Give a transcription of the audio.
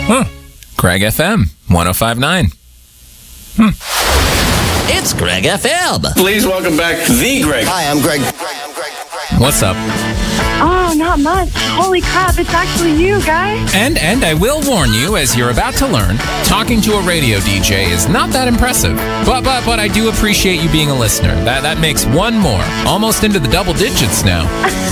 Greg FM 105.9. It's Greg FM. Please welcome back the Greg. Hi, I'm Greg. What's up? Oh, not much. Holy crap, it's actually you, guys. And I will warn you, as you're about to learn, talking to a radio DJ is not that impressive. But I do appreciate you being a listener. That makes one more. Almost into the double digits now.